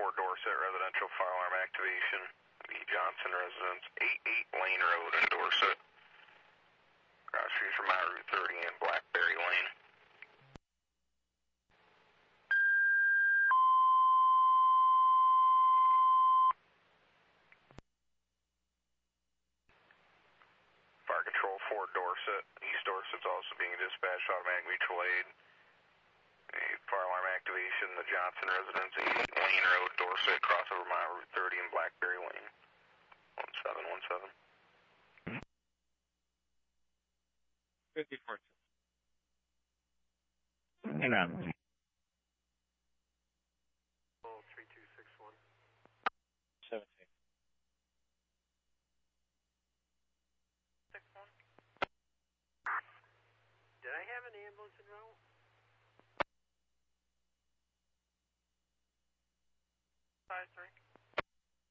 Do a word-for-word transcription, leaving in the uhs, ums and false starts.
four Dorset, residential fire alarm activation. The Johnson residence, eighty-eight Lane Road in Dorset. Cross street from my Route thirty and Blackberry Lane. Fire Control four Dorset, East Dorset's also being dispatched, automatic mutual aid. A fire alarm activation, the Johnson residence, eighty-eight Lane Road, Dorset, crossover my Route thirty and Blackberry Lane. one seven one seven. fifty-four. Hang on. Oh, three two six one. seventeen. six one. Did I have an ambulance en route? Five three.